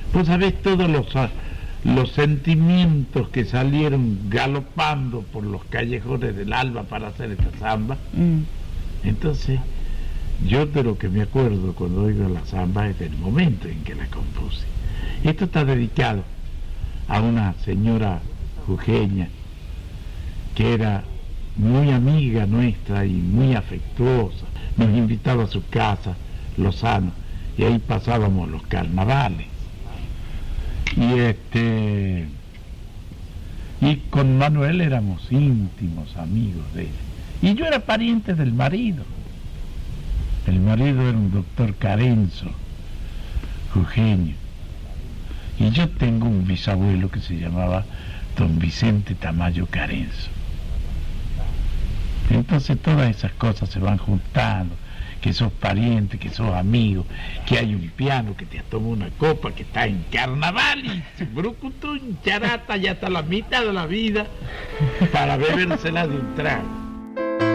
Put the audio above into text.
Vos sabés todos los sentimientos que salieron galopando por los callejones del Alba para hacer esta samba. Entonces, yo de lo que me acuerdo cuando oigo la samba es del momento en que la compuse. Esto está dedicado a una señora jujeña que era muy amiga nuestra y muy afectuosa. Nos invitaba a su casa, Lozano, y ahí pasábamos los carnavales. Y con Manuel éramos íntimos amigos de él. Y yo era pariente del marido. El marido era un doctor Carenzo, jujeño. Y yo tengo un bisabuelo que se llamaba don Vicente Tamayo Carenzo. Entonces todas esas cosas se van juntando, que sos pariente, que sos amigo, que hay un piano, que te has tomado una copa, que está en carnaval y brucutún, charata, ya está la mitad de la vida para bebérsela de un trago.